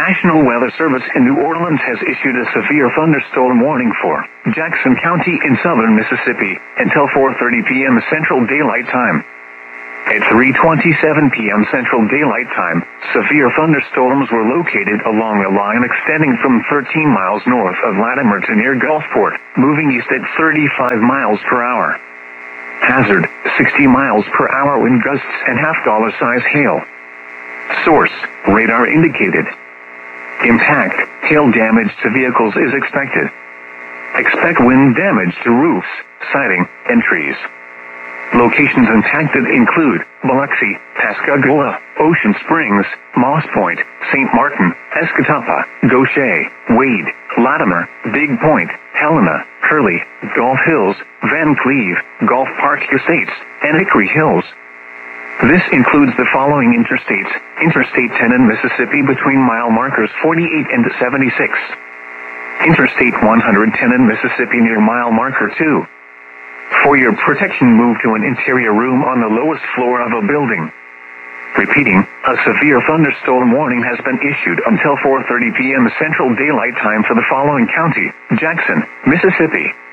National Weather Service in New Orleans has issued a severe thunderstorm warning for Jackson County in southern Mississippi until 4:30 p.m. Central Daylight Time. At 3:27 p.m. Central Daylight Time, severe thunderstorms were located along a line extending from 13 miles north of Latimer to near Gulfport, moving east at 35 miles per hour. Hazard, 60 miles per hour wind gusts and $half size hail. Source, radar indicated. Impact, hail damage to vehicles is expected. Expect wind damage to roofs, siding, and trees. Locations impacted include Biloxi, Pascagoula, Ocean Springs, Moss Point, St. Martin, Escatawpa, Goshen, Wade, Latimer, Big Point, Helena, Hurley, Gulf Hills, Van Cleve, Gulf Park Estates, and Hickory Hills. This includes the following interstates: Interstate 10 in Mississippi between mile markers 48 and 76. Interstate 110 in Mississippi near mile marker 2. For your protection, move to an interior room on the lowest floor of a building. Repeating, a severe thunderstorm warning has been issued until 4:30 p.m. Central Daylight Time for the following county: Jackson, Mississippi,